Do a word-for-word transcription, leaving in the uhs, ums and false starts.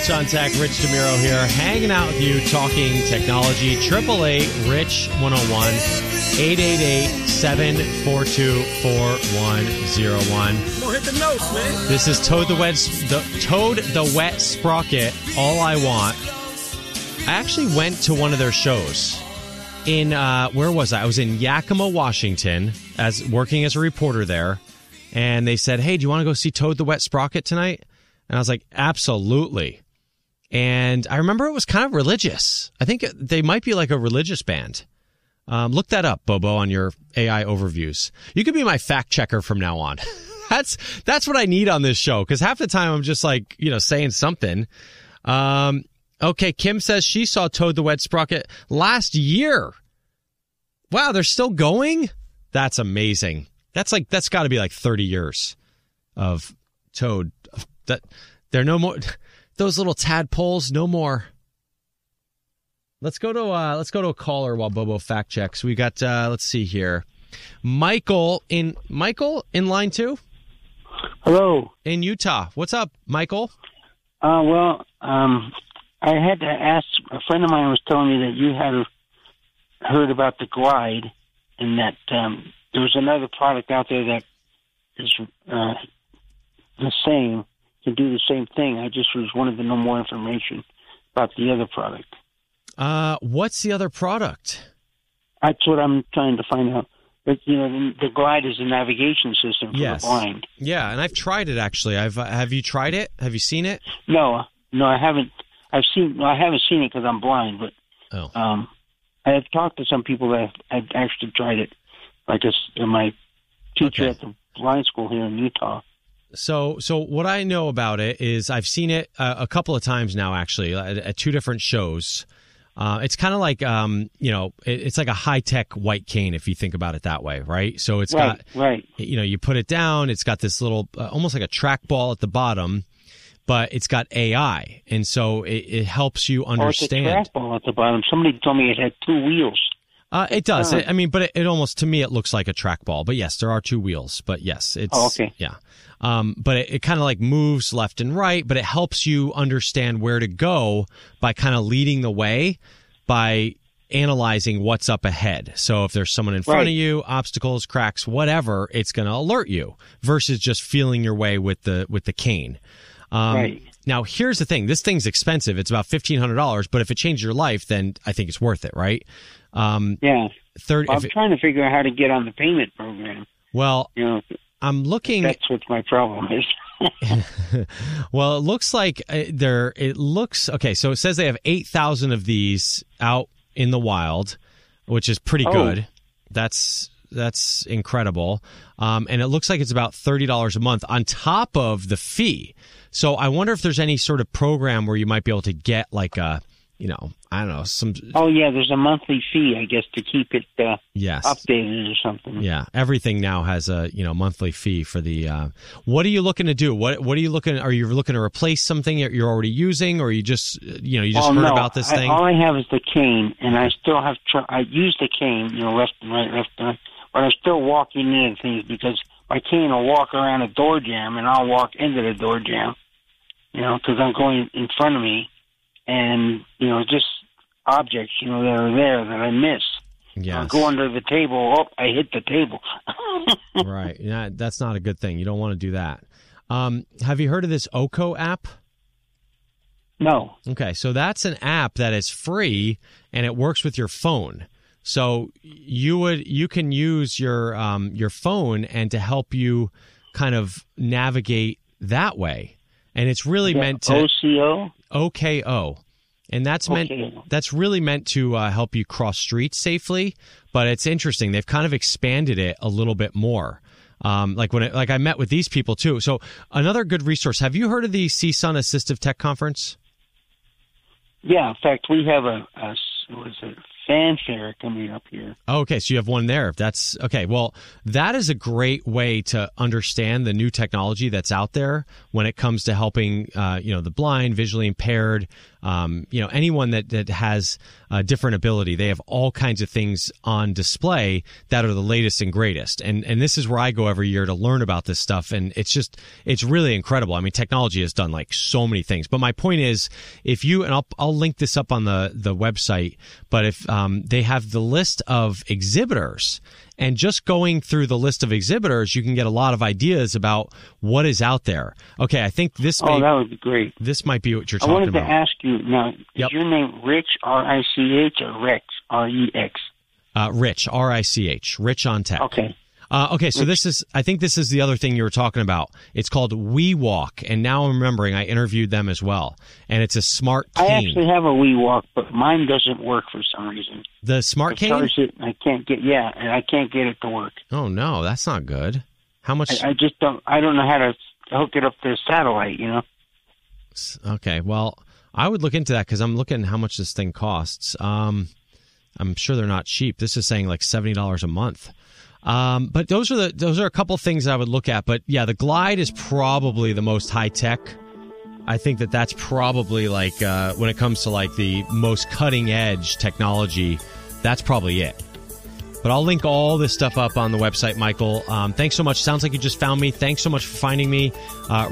Sean Tech, Rich DeMiro here, hanging out with you, talking technology. eight eight eight, RICH one oh one, eight eight eight, seven four two, four one oh one. Come on, hit the notes, man. This is Toad the Wet, the Toad the Wet Sprocket, All I Want. I actually went to one of their shows in, uh, where was I? I was in Yakima, Washington, as working as a reporter there. And they said, hey, do you want to go see Toad the Wet Sprocket tonight? And I was like, absolutely. And I remember it was kind of religious. I think they might be like a religious band. Um, look that up, Bobo, on your A I overviews. You could be my fact checker from now on. that's that's what I need on this show, because half the time I'm just like, you know, saying something. Um, okay, Kim says she saw Toad the Wet Sprocket last year. Wow, they're still going? That's amazing. That's like that's got to be like thirty years of Toad. That they're no more. Those little tadpoles, no more. Let's go to uh, let's go to a caller while Bobo fact checks. We got uh, let's see here, Michael in Michael in line two. Hello, in Utah. What's up, Michael? Uh, well, um, I had to ask. A friend of mine was telling me that you had heard about the Glide, and that um, there was another product out there that is uh, the same. To do the same thing. I just was wanted to know more information about the other product. Uh, what's the other product? That's what I'm trying to find out. But, you know, the, the Glide is a navigation system for yes. the blind. Yeah, and I've tried it actually. I've uh, have you tried it? Have you seen it? No, no, I haven't. I've seen. Well, I haven't seen it because I'm blind. But oh. um, I have talked to some people that have actually tried it. Like a, my teacher okay. at the blind school here in Utah. So, so what I know about it is I've seen it uh, a couple of times now, actually, at, at two different shows. Uh, it's kind of like, um, you know, it, it's like a high-tech white cane, if you think about it that way, right? So it's right, got, right. you know, you put it down, it's got this little, uh, almost like a trackball at the bottom, but it's got A I, and so it, it helps you understand. Oh, it's a trackball at the bottom. Somebody told me it had two wheels. Uh, it does. Uh, I mean, but it, it almost, to me, it looks like a trackball. But yes, there are two wheels. But yes, it's, oh, okay. yeah. Um, but it, it kind of like moves left and right, but it helps you understand where to go by kind of leading the way by analyzing what's up ahead. So if there's someone in front right. of you, obstacles, cracks, whatever, it's going to alert you versus just feeling your way with the, with the cane. Um, right. Now, here's the thing. This thing's expensive. It's about fifteen hundred dollars, but if it changed your life, then I think it's worth it, right? Um, yeah. third, well, I'm it, trying to figure out how to get on the payment program. Well, you know, I'm looking. That's what my problem is. Well, it looks like uh, there. It looks okay. So it says they have eight thousand of these out in the wild, which is pretty oh. good. That's that's incredible. Um, and it looks like it's about thirty dollars a month on top of the fee. So I wonder if there's any sort of program where you might be able to get like a, you know, I don't know, some. Oh yeah, there's a monthly fee, I guess, to keep it uh, yes. updated or something. Yeah, everything now has a you know monthly fee for the. Uh, what are you looking to do? What What are you looking? Are you looking to replace something that you're already using, or are you just you know you just oh, heard no. about this I, thing? All I have is the cane, and I still have. Tr- I use the cane, you know, left and right, left and right, but I'm still walking into things because my cane will walk around a door jamb, and I'll walk into the door jamb. You know, because I'm going in front of me, and you know, just objects, you know, that are there that I miss. Yeah. Go under the table. Oh, I hit the table. Right. Yeah, that's not a good thing. You don't want to do that. Um, have you heard of this Oko app? No. Okay, so that's an app that is free and it works with your phone. So you would you can use your um, your phone and to help you kind of navigate that way. And it's really yeah, meant to O C O O K O, and that's okay. meant that's really meant to uh, help you cross streets safely. But it's interesting; they've kind of expanded it a little bit more. Um, like when it, like I met with these people too. So another good resource. Have you heard of the C S U N Assistive Tech Conference? Yeah, in fact, we have a, a what is it, fanfare coming up here. Okay, so you have one there. That's okay. Well, that is a great way to understand the new technology that's out there when it comes to helping, uh, you know, the blind, visually impaired, um, you know, anyone that, that has a different ability. They have all kinds of things on display that are the latest and greatest. And and this is where I go every year to learn about this stuff. And it's just, it's really incredible. I mean, technology has done like so many things. But my point is, if you, and I'll, I'll link this up on the, the website, but if um, they have the list of exhibitors, and just going through the list of exhibitors, you can get a lot of ideas about what is out there. Okay, I think this. Oh, may, that would be great. This might be what you're I talking wanted to about. ask you now. Yep. Is your name Rich, R I C H, or Rex, R E X? Uh, Rich, R I C H, Rich on Tech. Okay. Uh, okay, so this is, I think this is the other thing you were talking about. It's called WeWalk, and now I'm remembering I interviewed them as well. And it's a smart cane. I actually have a WeWalk, but mine doesn't work for some reason. The smart I cane? charge it, I can't get, yeah, and I can't get it to work. Oh, no, that's not good. How much? I, I just don't, I don't know how to hook it up to the satellite, you know? Okay, well, I would look into that because I'm looking at how much this thing costs. Um, I'm sure they're not cheap. This is saying like seventy dollars a month. Um, but those are the those are a couple things I would look at. But yeah, the Glide is probably the most high tech. I think that that's probably like uh, when it comes to like the most cutting edge technology, that's probably it. But I'll link all this stuff up on the website, Michael. Um, thanks so much. Sounds like you just found me. Thanks so much for finding me. Uh,